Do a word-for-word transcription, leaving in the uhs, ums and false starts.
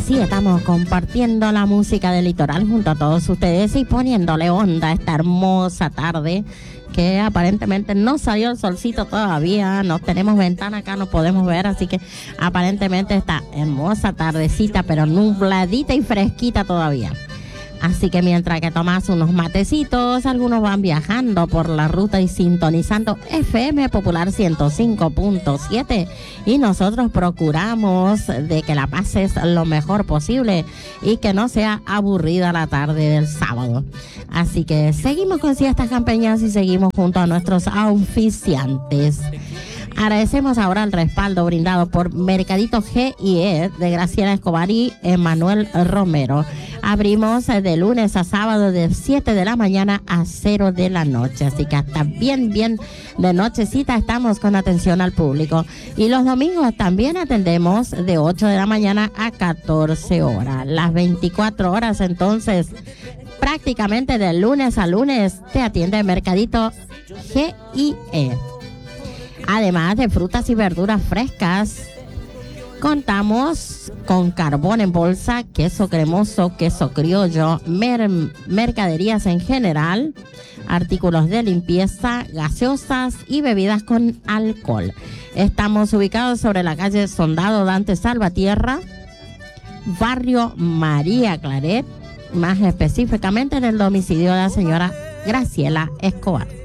Así estamos compartiendo la música del litoral junto a todos ustedes y poniéndole onda a esta hermosa tarde que aparentemente no salió el solcito todavía, no tenemos ventana acá, no podemos ver, así que aparentemente esta hermosa tardecita, pero nubladita y fresquita todavía. Así que mientras que tomas unos matecitos, algunos van viajando por la ruta y sintonizando F M Popular ciento cinco punto siete y nosotros procuramos de que la pases lo mejor posible y que no sea aburrida la tarde del sábado. Así que seguimos con Siestas Campeñas y seguimos junto a nuestros auspiciantes. Agradecemos ahora el respaldo brindado por Mercadito G y E de Graciela Escobar y Emanuel Romero. Abrimos de lunes a sábado de siete de la mañana a cero de la noche, así que hasta bien, bien de nochecita estamos con atención al público. Y los domingos también atendemos de ocho de la mañana a catorce horas. Las veinticuatro horas entonces, prácticamente de lunes a lunes, te atiende Mercadito G y E. Además de frutas y verduras frescas, contamos con carbón en bolsa, queso cremoso, queso criollo, mer- mercaderías en general, artículos de limpieza, gaseosas y bebidas con alcohol. Estamos ubicados sobre la calle Soldado Dante Salvatierra, barrio María Claret, más específicamente en el domicilio de la señora Graciela Escobar.